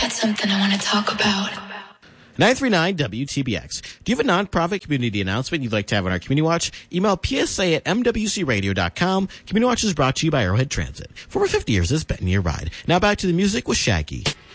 got something I want to talk about. 939 WTBX. Do you have a nonprofit community announcement you'd like to have on our Community Watch? Email psa@mwcradio.com. Community Watch is brought to you by Arrowhead Transit. For over 50 years, it's been your ride. Now back to the music with Shaggy.